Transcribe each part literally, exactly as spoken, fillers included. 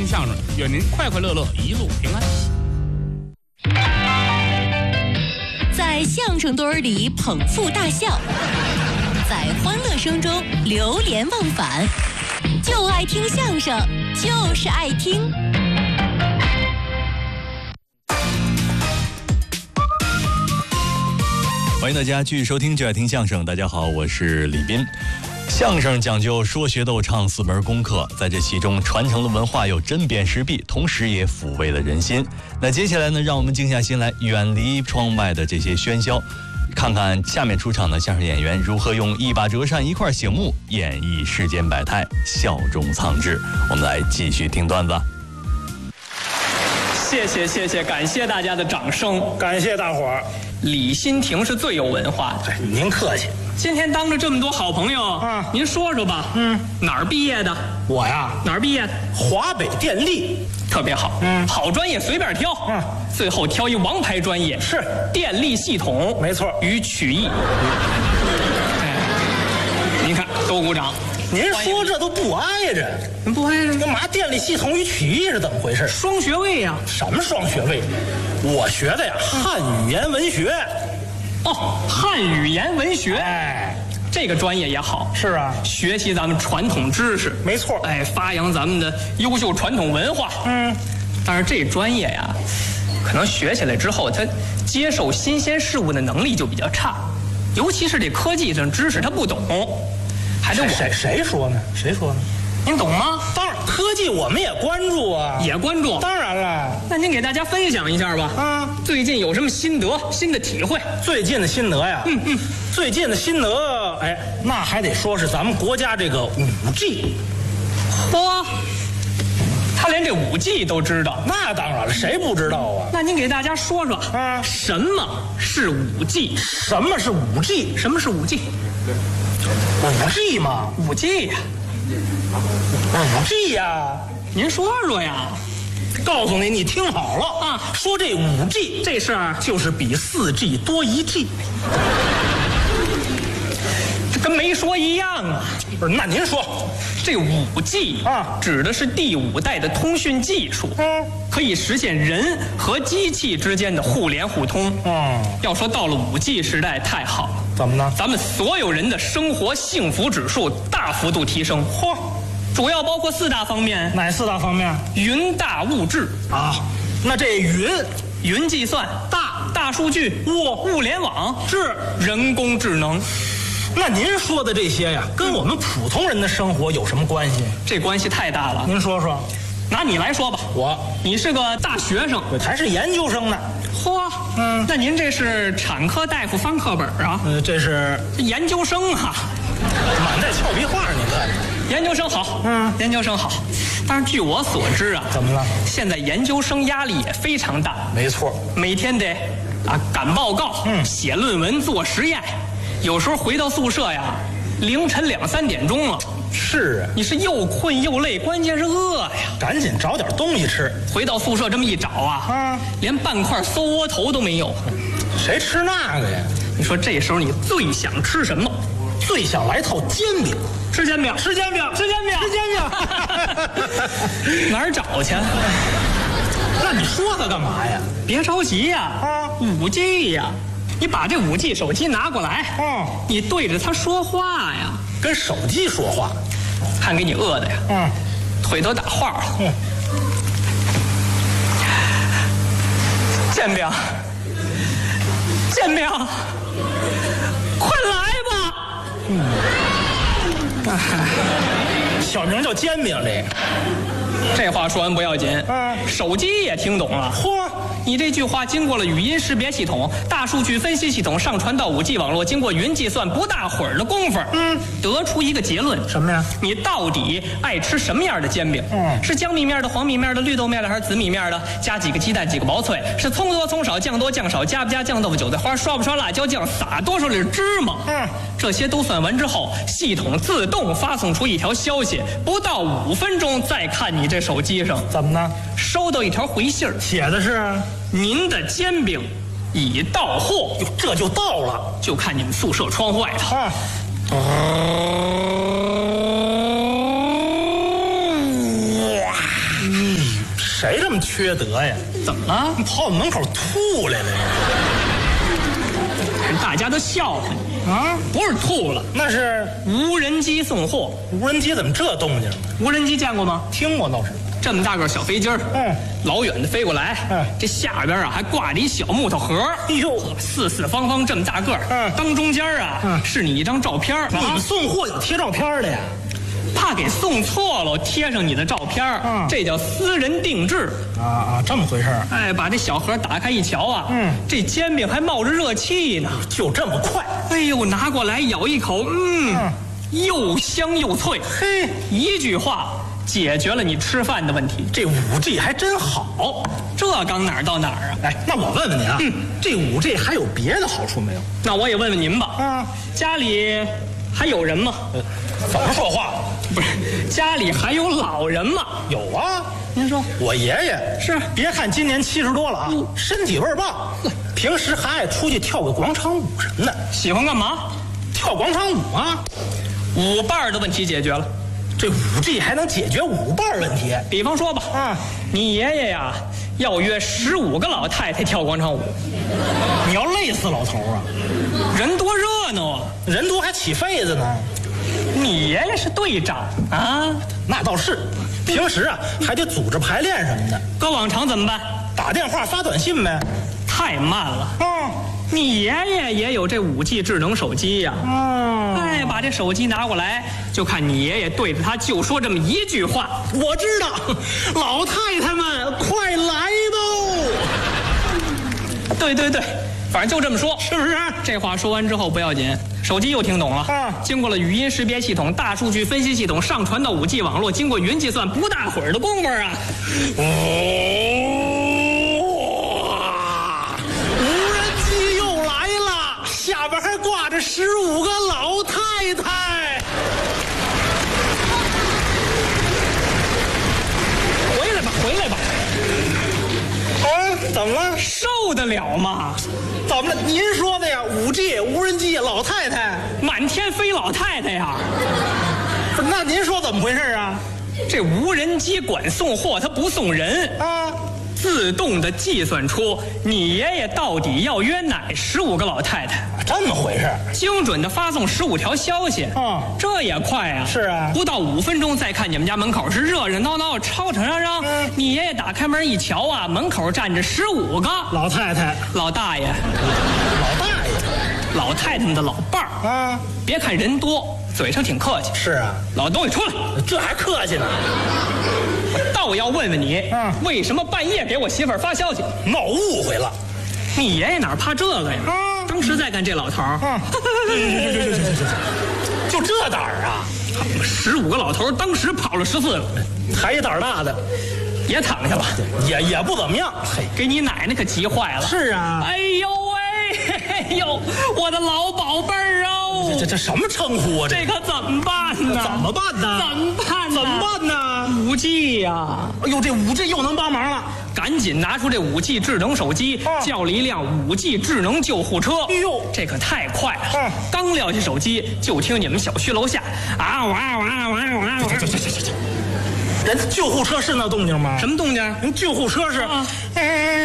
相声，愿您快快乐乐，一路平安。 在相声堆儿里捧腹大笑，在欢乐声中流连忘返，就爱听相声，就是爱听。 欢迎大家继续收听就爱听相声。大家好，我是李斌。相声讲究说学逗唱四门功课，在这其中传承了文化又针砭时弊，同时也抚慰了人心。那接下来呢，让我们静下心来，远离窗外的这些喧嚣，看看下面出场的相声演员如何用一把折扇一块醒目演绎世间百态，笑中藏志。我们来继续听段子。 谢谢谢谢，感谢大家的掌声， 感谢大伙儿。 李新亭是最有文化的。 您客气。 今天当着这么多好朋友啊， 您说说吧，嗯，哪儿毕业的？ 我呀， 哪儿毕业的？ 华北电力， 特别好，嗯，好专业随便挑，嗯，最后挑一王牌专业， 是电力系统， 没错， 与曲艺。哎，您看，都鼓掌。 您说这都不挨着， 不挨着？ 干嘛？电力系统与曲艺是怎么回事？ 双学位呀？ 什么双学位？我学的呀，汉语言文学。 哦，汉语言文学， 哎， 这个专业也好。 是啊， 学习咱们传统知识， 没错。 哎，发扬咱们的优秀传统文化。嗯，但是这专业呀，可能学起来之后，他接受新鲜事物的能力就比较差，尤其是这科技上知识他不懂。还得我谁谁说呢？谁说呢？ 您懂吗？ 当然，科技我们也关注啊， 也关注。 当然了， 那您给大家分享一下吧。啊，最近有什么心得、新的体会？ 最近的心得呀，嗯嗯，最近的心得，哎，那还得说是咱们国家这个五 G。 嚯，他连这五 G 都知道？ 那当然了，谁不知道啊？ 那您给大家说说啊，什么是五 G？ 什么是五 G？ 什么是五 G？ 五 G 嘛， 五 G 呀， 五 G 呀， 您说说呀。 告诉你，你听好了啊，说这五 G 这事儿就是比四 G 多一 G， 这跟没说一样啊。 不是，那您说， 这五 G 啊，指的是第五代的通讯技术，嗯，可以实现人和机器之间的互联互通。嗯，要说到了五 G 时代，太好了。 怎么呢？ 咱们所有人的生活幸福指数大幅度提升。嚯，主要包括四大方面。 哪四大方面？ 云大物质啊，那这云， 云计算、大大数据、物物联网、 智人工智能。 那您说的这些呀，跟我们普通人的生活有什么关系？ 这关系太大了。 您说说。 拿你来说吧， 我， 你是个大学生， 还是研究生呢？ 嚯，嗯，那您这是产科大夫翻课本啊？ 呃，这是研究生啊， 满带俏皮话，你看。 研究生好，嗯，研究生好。但是据我所知啊， 怎么了？ 现在研究生压力也非常大。 没错， 每天得啊赶报告，嗯，写论文，做实验，有时候回到宿舍呀，凌晨两三点钟了。 是啊， 你是又困又累，关键是饿呀， 赶紧找点东西吃。 回到宿舍这么一找啊，啊，连半块馊窝头都没有。 谁吃那个呀？ 你说这时候你最想吃什么？ 最想来套煎饼。 吃煎饼， 吃煎饼， 吃煎饼， 吃煎饼。 哪儿找去？ 那你说它干嘛呀？ 别着急呀，啊，五 G 呀，你把这五 G 手机拿过来，嗯，你对着它说话呀。 跟手机说话， 看给你饿的呀，嗯，腿都打话了，嗯，煎饼，煎饼，快来吧，嗯， 小名叫煎饼这个。 这话说完不要紧，嗯，手机也听懂了。嚯，你这句话经过了语音识别系统、大数据分析系统上传到五 G 网络，经过云计算，不大会儿的功夫，嗯，得出一个结论， 什么呀？ 你到底爱吃什么样的煎饼？嗯，是江米面的、黄米面的、绿豆面的，还是紫米面的？加几个鸡蛋，几个薄脆？是葱多葱少，酱多酱少？加不加酱豆腐、韭菜花？刷不刷辣椒酱？撒多少粒芝麻？嗯，这些都算完之后，系统自动发送出一条消息，不到五分钟，再看你这手机上怎么呢？ 收到一条回信， 写的是您的煎饼已到货。 哟，这就到了， 就看你们宿舍窗户外头。啊哇！ 谁这么缺德呀？ 怎么了？ 你跑我们门口吐来了呀？ 大家都笑话你啊！ 不是吐了， 那是无人机送货。 无人机怎么这动静呢？ 无人机见过吗？ 听过倒是。 这么大个小飞机儿， 嗯， 老远的飞过来， 嗯， 这下边啊还挂着一小木头盒， 哎呦， 四四方方这么大个儿， 嗯， 当中间啊， 嗯， 是你一张照片儿。 你们送货有贴照片的呀？ 怕给送错了，贴上你的照片儿， 嗯， 这叫私人定制。 啊啊，这么回事儿。 哎，把这小盒打开一瞧啊， 嗯， 这煎饼还冒着热气呢， 就这么快？ 哎呦，拿过来咬一口，嗯， 嗯又香又脆， 嘿， 一句话解决了你吃饭的问题。 这五 G 还真好。 这刚哪儿到哪儿啊？ 哎，那我问问您啊， 嗯， 这五 G 还有别的好处没有？ 那我也问问您吧， 啊， 家里还有人吗？ 呃，怎么说话？ 不是，家里还有老人吗？ 有啊， 您说我爷爷是， 别看今年七十多了啊， 嗯身体倍儿棒，平时还爱出去跳个广场舞什么的。 喜欢干嘛？ 跳广场舞啊？ 舞伴儿的问题解决了。 这五 G 还能解决舞伴问题？ 比方说吧， 啊， 你爷爷呀要约十五个老太太跳广场舞， 你要累死老头啊！ 人多热闹啊！ 人多还起痱子呢。 你爷爷是队长啊， 那倒是，平时啊还得组织排练什么的。 搁往常怎么办？ 打电话发短信呗。 太慢了。 啊你爷爷也有这五 G 智能手机呀、 啊！ 哎，把这手机拿过来，就看你爷爷对着他就说这么一句话。 我知道，老太太们快来喽！ 对对对，反正就这么说， 是不是？ 这话说完之后不要紧，手机又听懂了。 啊经过了语音识别系统、大数据分析系统上传到五 G 网络，经过云计算，不大会儿的功夫啊， 哦，无人机又来了，下边还挂着十五个老太太。 回来吧，回来吧， 啊，怎么了？ 受得了吗？ 怎么了？您说的呀？五 G 无人机老太太， 满天飞老太太呀！ 不是那您说怎么回事啊？ 这无人机管送货，它不送人， 啊， 自动的计算出你爷爷到底要约哪十五个老太太， 这么回事？ 精准的发送十五条消息。 嗯这也快啊！ 是啊不到五分钟，再看你们家门口是热热闹闹、吵吵嚷嚷。 嗯你爷爷打开门一瞧啊，门口站着十五个老太太， 老大爷、 老大爷老太太们的老伴儿。 啊， 别看人多，嘴上挺客气。 是啊， 老东西出来， 这还客气呢。 我倒要问问你， 嗯为什么半夜给我媳妇儿发消息？ 闹误会了。 你爷爷哪儿怕这个呀？ 啊当时再看这老头儿， 啊，就这胆儿啊？ 十五个老头儿当时跑了十四个， 还一胆儿大的， 也躺下了。 也也不怎么样。嘿， 给你奶奶可急坏了。 是啊， 哎呦喂，哎呦，我的老宝贝儿哦！ 这这什么称呼啊？这这可怎么办呢？ 怎么办呢？ 怎么办呢？ 怎么办呢？ 五 G 呀！ 哎呦，这五 G 又能帮忙了。 赶紧拿出这五 G 智能手机， 啊叫了一辆五 G 智能救护车。 哎呦这可太快了！ 嗯刚撂下手机，就听你们小区楼下啊哇哇哇哇哇！ 这这这这这，人救护车是那动静吗？ 什么动静？ 人救护车是。 啊哎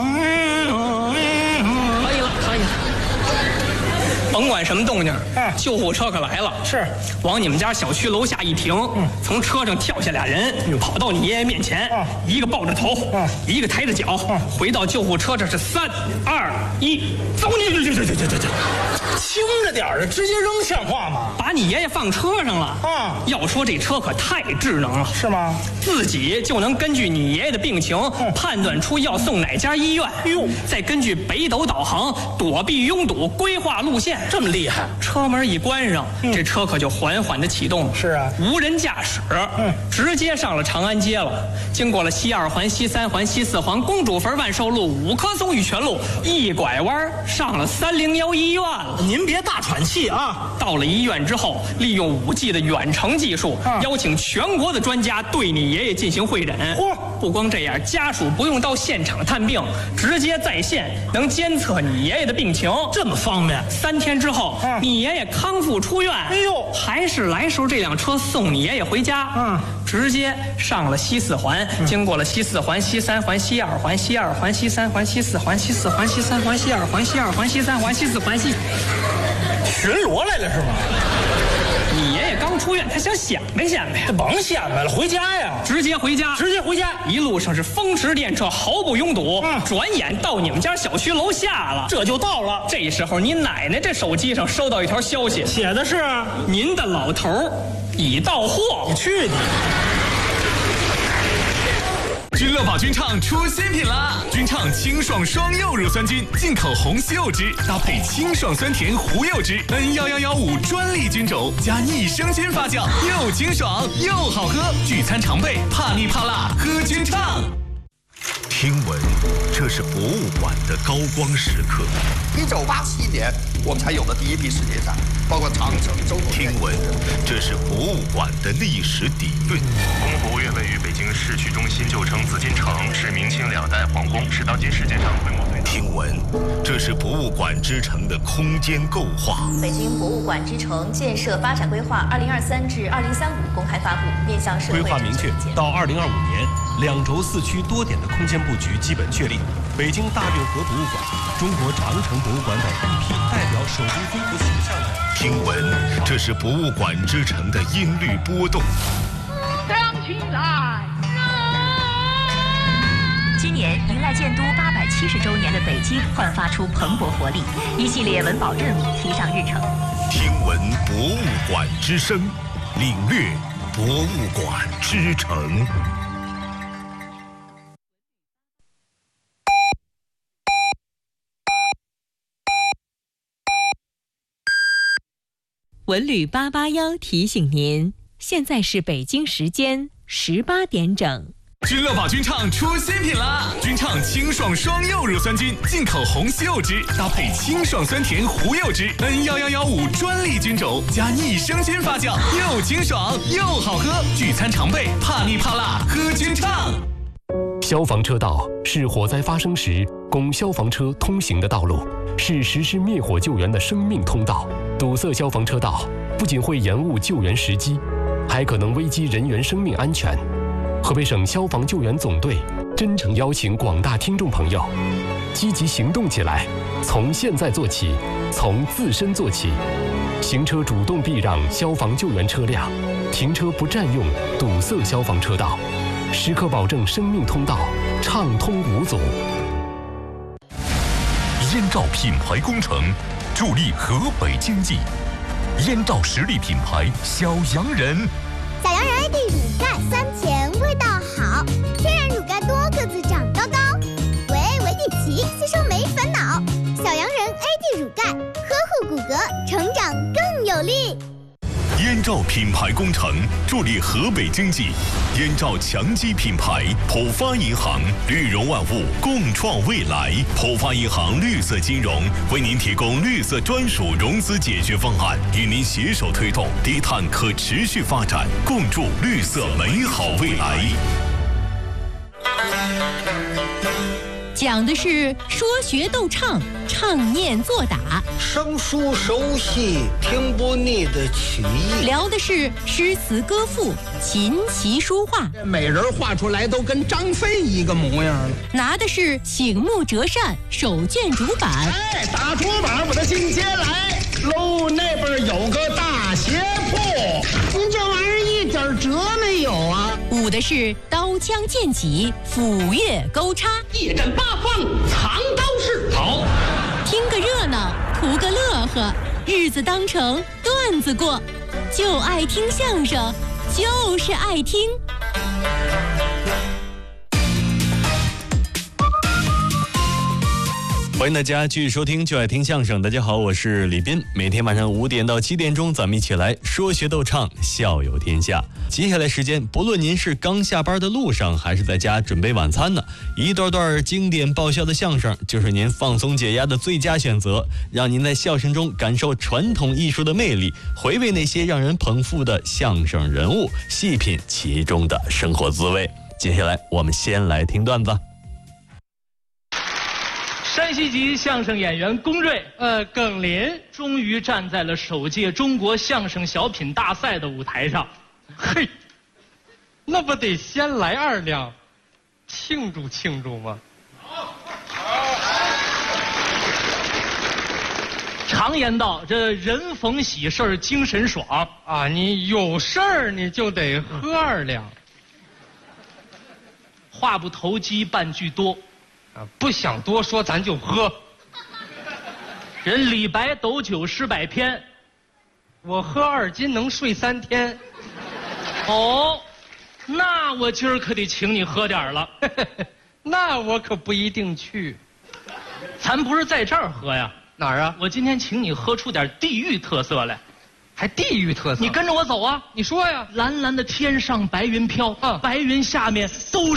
可以了，可以了。甭管什么动静， 嗯救护车可来了。 是， 往你们家小区楼下一停，从车上跳下俩人，跑到你爷爷面前， 嗯一个抱着头， 嗯一个抬着脚， 嗯回到救护车，这是三二一，走你！这这这这这这， 轻着点儿的，直接扔像话吗？ 把你爷爷放车上了。 啊要说这车可太智能了， 是吗？ 自己就能根据你爷爷的病情，判断出要送哪家医院， 哎呦再根据北斗导航躲避拥堵，规划路线。 这么厉害？ 车门一关上，这车可就缓缓的启动了。 是啊无人驾驶， 嗯直接上了长安街了。经过了西二环、西三环、西四环、公主坟、万寿路、五棵松、玉泉路，一拐弯上了三零幺医院了。 您别大喘气啊！ 到了医院之后，利用五 G 的远程技术， 嗯邀请全国的专家对你爷爷进行会诊。 嚯不光这样，家属不用到现场探病，直接在线能监测你爷爷的病情， 这么方便。 三天之后，嗯、你爷爷康复出院， 哎呦， 还是来时候这辆车送你爷爷回家，嗯，直接上了西四环，嗯、经过了西四环、西三环、西二环、西二环、西三环、西四环、西四环、西三环、西二环、西二环、西三环、西四环、西。 巡逻来了是吗？ 你爷爷刚出院，他想显摆显摆， 这甭显摆了，回家呀， 直接回家， 直接回家。 一路上是风驰电掣，毫不拥堵。嗯，转眼到你们家小区楼下了， 这就到了。 这时候，你奶奶这手机上收到一条消息， 写的是您的老头儿已到货。 你去你！ 君乐宝君畅出新品啦！君畅清爽双柚乳酸菌，进口红西柚汁搭配清爽酸甜胡柚汁 ，N 一一一五专利菌种加益生菌发酵，又清爽又好喝。聚餐常备，怕腻怕辣喝君畅。 听闻这是博物馆的高光时刻。 一九八七年，我们才有了第一批世界展，包括长城、周口。 听闻这是博物馆的历史底蕴。 故宫博物院位于北京市区中心，旧称紫禁城，是明清两代皇宫，是当今世界上规模最大。 听闻这是博物馆之城的空间构化。 北京博物馆之城建设发展规划二零二三至二零三五公开发布，面向社会。 规划明确，到二零二五年，两轴四区多点的空间布局基本确立。北京大运河博物馆、中国长城博物馆等一批代表手工风格形象的。 听闻这是博物馆之城的音律波动。 亮起来！ 今年迎来建都八百七十周年的北京，焕发出蓬勃活力，一系列文保任务提上日程。 听闻博物馆之声，领略博物馆之城。 文旅八八幺提醒您，现在是北京时间十八点整。 君乐宝君畅出新品啦！君畅清爽双柚乳酸菌，进口红西柚汁搭配清爽酸甜胡柚汁 ，N 一一一五专利菌种加益生菌发酵，又清爽又好喝。聚餐常备，怕腻怕辣喝君畅。 消防车道是火灾发生时供消防车通行的道路，是实施灭火救援的生命通道。堵塞消防车道不仅会延误救援时机，还可能危及人员生命安全。河北省消防救援总队真诚邀请广大听众朋友积极行动起来，从现在做起，从自身做起。行车主动避让消防救援车辆，停车不占用堵塞消防车道，时刻保证生命通道畅通无阻。 燕赵品牌工程助力河北经济。燕赵实力品牌小洋人， 小洋人 A D 乳钙酸甜味道好，天然乳钙多个子长高高，维 A 维 D 齐，吸收没烦恼。小洋人 A D 乳钙，呵护骨骼，成长更有力。 燕赵品牌工程助力河北经济。燕赵强基品牌，浦发银行，绿融万物，共创未来。浦发银行绿色金融为您提供绿色专属融资解决方案，与您携手推动低碳可持续发展，共筑绿色美好未来。 讲的是说学逗唱，唱念作打， 生疏熟悉，听不腻的曲艺。 聊的是诗词歌赋，琴棋书画。 美人画出来都跟张飞一个模样了。 拿的是醒目折扇，手卷竹板。 哎，打竹板把它进阶来喽，那边有个大鞋铺。您这玩意儿一点辙没有啊！ 舞的是刀枪剑戟，斧钺钩叉， 一阵八方藏刀式。好， 听个热闹，图个乐呵，日子当成段子过，就爱听相声，就是爱听。 欢迎大家继续收听就爱听相声。大家好，我是李斌。每天晚上五点到七点钟，咱们一起来说学逗唱，笑有天下。接下来时间，不论您是刚下班的路上，还是在家准备晚餐呢，一段段经典爆笑的相声就是您放松解压的最佳选择，让您在笑声中感受传统艺术的魅力，回味那些让人捧腹的相声人物，细品其中的生活滋味。 接下来我们先来听段子。 山西籍相声演员龚瑞，呃，耿林，终于站在了首届中国相声小品大赛的舞台上。 嘿，那不得先来二两，庆祝庆祝吗？ 常言道，这人逢喜事儿精神爽啊！你有事儿你就得喝二两。 话不投机半句多， 啊，不想多说，咱就喝。 人李白斗酒诗百篇， 我喝二斤能睡三天。 哦，那我今儿可得请你喝点儿了。 那我可不一定去。 咱不是在这儿喝呀？ 哪儿啊？ 我今天请你喝出点地域特色来。 还地域特色？ 你跟着我走啊！ 你说呀。 蓝蓝的天上白云飘，啊，白云下面都